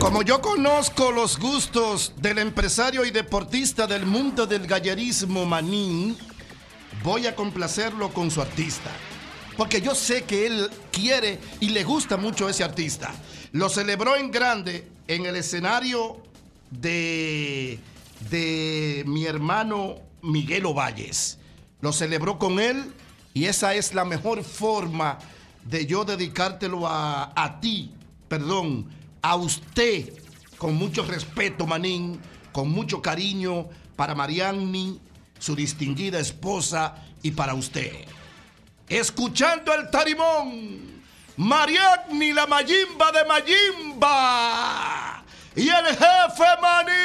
Como yo conozco los gustos del empresario y deportista del mundo del gallerismo Manín, voy a complacerlo con su artista. Porque yo sé que él quiere y le gusta mucho ese artista. Lo celebró en grande en el escenario de mi hermano Miguel Ovalles. Lo celebró con él y esa es la mejor forma de yo dedicártelo a ti, perdón, a usted, con mucho respeto, Manín, con mucho cariño para Marianni, su distinguida esposa, y para usted. Escuchando el tarimón, Marianni, la Mayimba de Mayimba, y el jefe Manín.